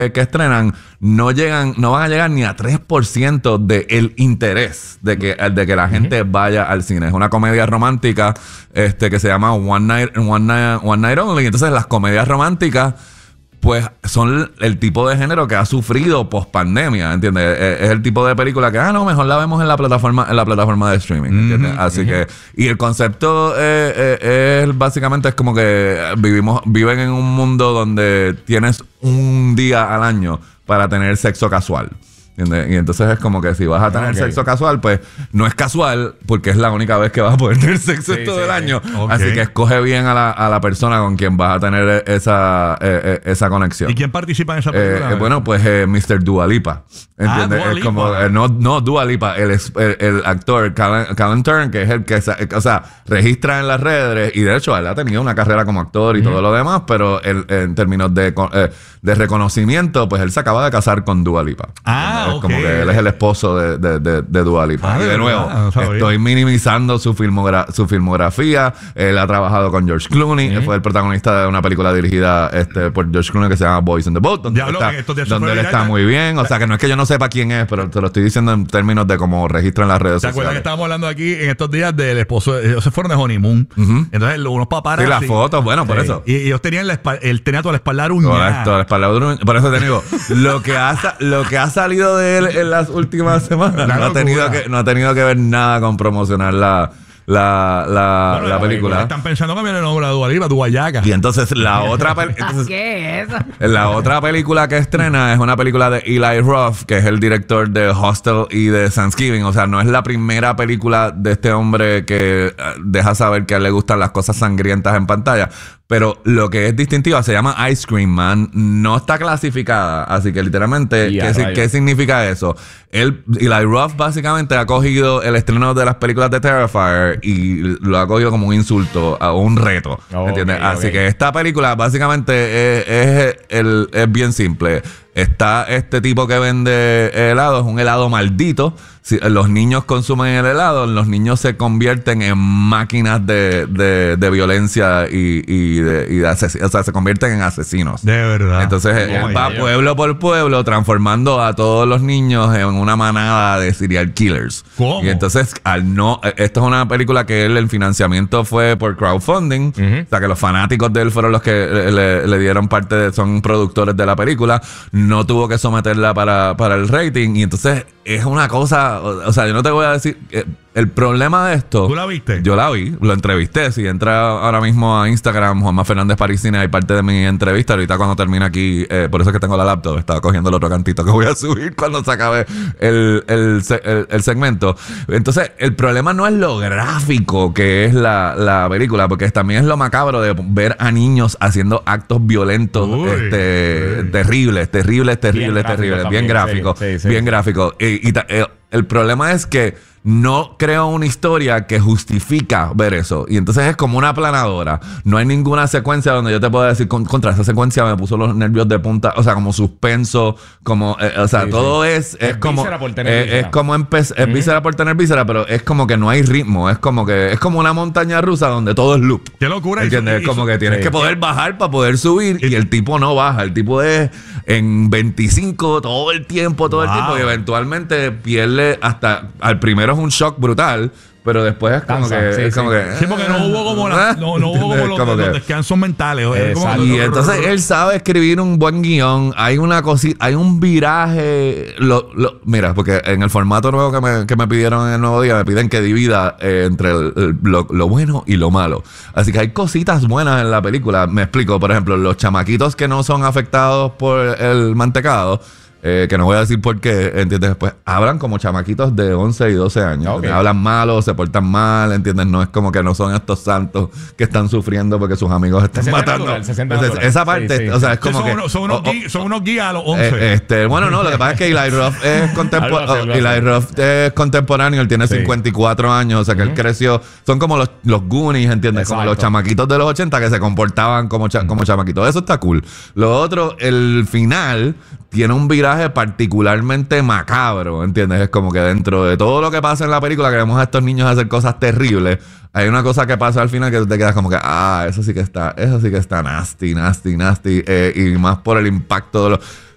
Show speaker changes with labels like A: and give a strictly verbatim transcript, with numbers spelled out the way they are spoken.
A: que estrenan no llegan, no van a llegar ni a tres por ciento del interés de que, de que la gente uh-huh. vaya al cine. Es una comedia romántica este, que se llama One Night, One Night, One Night Only. Entonces las comedias románticas pues son el tipo de género que ha sufrido post pandemia, ¿entiendes? Es, es el tipo de película que, ah, no, mejor la vemos en la plataforma, en la plataforma de streaming, ¿entiendes? Mm-hmm. Así mm-hmm. que, y el concepto eh, eh, es básicamente es como que vivimos, viven en un mundo donde tienes un día al año para tener sexo casual. ¿Entiendes? Y entonces es como que si vas a tener okay. sexo casual, pues no es casual porque es la única vez que vas a poder tener sexo sí, todo sí, el año. Okay. Así que escoge bien a la, a la persona con quien vas a tener esa, eh, eh, esa conexión.
B: ¿Y quién participa en esa película?
A: Eh, bueno, pues eh, mister Dua Lipa. ¿Entiendes? Ah, Dua Lipa. Es como, eh, no, no Dua Lipa, el, el, el actor Callan Turn, que es el que, o sea, registra en las redes y de hecho él ha tenido una carrera como actor y mm. todo lo demás, pero él, en términos de, eh, de reconocimiento, pues él se acaba de casar con Dua Lipa.
B: Ah,
A: es
B: okay.
A: como que él es el esposo de, de, de, de Dua Lipa. Ah, y de nuevo, no estoy minimizando su, filmogra- su filmografía. Él ha trabajado con George Clooney. Uh-huh. Fue el protagonista de una película dirigida este, por George Clooney que se llama Boys in the Boat, donde, él está, donde él está muy bien. O sea, que no es que yo no sepa quién es, pero te lo estoy diciendo en términos de cómo registra en las redes
B: sociales. ¿Te acuerdas que estábamos hablando aquí en estos días del esposo? Ellos se fueron de honeymoon. Uh-huh. Entonces, unos paparazzi.
A: Sí, las fotos, bueno, por sí. eso.
B: Y, y ellos tenían la espal- él tenía toda la espalda uñada.
A: Correcto, la espalda uñada. Por eso te digo, lo que ha, lo que ha salido de él en las últimas semanas no ha, tenido que, no ha tenido que ver nada con promocionar la, la, la, bueno, la película.
B: Están pensando que viene el nombre de Dua Lipa, Dua Yaga.
A: Y entonces la otra pe- entonces,
C: ¿qué es eso?
A: La otra película que estrena es una película de Eli Roth, que es el director de Hostel y de Thanksgiving. O sea, no es la primera película de este hombre que deja saber que a él le gustan las cosas sangrientas en pantalla. Pero lo que es distintiva se llama Ice Cream Man. No está clasificada. Así que literalmente, ¿qué, si, ¿qué significa eso? Él, Eli Roth básicamente ha cogido el estreno de las películas de Terrifier y lo ha cogido como un insulto o un reto. Oh, ¿entiendes? Okay, así okay. que esta película básicamente es, es, el, es bien simple. Está este tipo que vende helado, es un helado maldito. Si los niños consumen el helado, los niños se convierten en máquinas de, de, de violencia y, y de, y de asesinos. O sea, se convierten en asesinos.
B: De verdad.
A: Entonces oh, él va yeah, pueblo por pueblo transformando a todos los niños en una manada de serial killers.
B: ¿Cómo?
A: Y entonces, al no, esto es una película que él, el financiamiento fue por crowdfunding. Uh-huh. O sea, que los fanáticos de él fueron los que le, le, le dieron parte de, son productores de la película. No tuvo que someterla para, para el rating. Y entonces es una cosa, o, o sea, yo no te voy a decir, eh, el problema de esto.
B: ¿Tú la viste?
A: Yo la vi, lo entrevisté. Si entra ahora mismo a Instagram, Juanma Fernández Parisine, hay parte de mi entrevista. Ahorita cuando termine aquí, eh, por eso es que tengo la laptop, estaba cogiendo el otro cantito que voy a subir cuando se acabe el, el, el, el segmento. Entonces, el problema no es lo gráfico que es la, la película, porque también es lo macabro de ver a niños haciendo actos violentos uy, este, uy. terribles, terribles, terribles, bien terribles, bien gráficos, sí, sí, bien sí. gráficos. Y, y eh, el problema es que no creo una historia que justifica ver eso. Y entonces es como una aplanadora. No hay ninguna secuencia donde yo te pueda decir con, contra esa secuencia me puso los nervios de punta. O sea, como suspenso, como, eh, o sea, sí, todo sí. es, es, es como por tener eh, víscera. Es como empe- es uh-huh. víscera por tener víscera, pero es como que no hay ritmo. Es como que es como una montaña rusa donde todo es loop.
B: Qué locura.
A: ¿Entiendes? Es como que tienes sí. que poder bajar para poder subir y, y el tipo no baja. El tipo es en veinticinco todo el tiempo, todo wow. el tiempo y eventualmente pierde hasta al primero es un shock brutal, pero después es como Cansa, que
B: sí,
A: es como
B: sí.
A: que
B: sí, porque no hubo como la, no, no hubo como los, como los descansos mentales.
A: Como, y entonces él sabe escribir un buen guión. Hay una cosita, hay un viraje. Lo, lo, mira, porque en el formato nuevo que me, que me pidieron en el nuevo día, me piden que divida eh, entre el, el, lo, lo bueno y lo malo. Así que hay cositas buenas en la película. Me explico, por ejemplo, los chamaquitos que no son afectados por el mantecado. Eh, que no voy a decir por qué, ¿entiendes? Pues hablan como chamaquitos de once y doce años. Okay. Hablan mal, se portan mal, ¿entiendes? No es como que no son estos santos que están sufriendo porque sus amigos están matando. Natural, Entonces, esa parte, sí, sí, o sea, es como
B: son
A: que...
B: Uno, son, unos oh, guías, son unos guías a los once.
A: Eh, este, bueno, no, lo que pasa es que Eli Roth es, contempo- oh, Eli Roth es contemporáneo, él tiene sí. cincuenta y cuatro años, o sea que uh-huh. él creció... Son como los, los Goonies, ¿entiendes? Exacto. Como los chamaquitos de los ochenta que se comportaban como, cha- uh-huh. como chamaquitos. Eso está cool. Lo otro, el final... tiene un viraje particularmente macabro, ¿entiendes? Es como que dentro de todo lo que pasa en la película, que vemos a estos niños hacer cosas terribles, hay una cosa que pasa al final que tú te quedas como que, ah, eso sí que está, eso sí que está nasty, nasty, nasty, eh, y más por el impacto de los...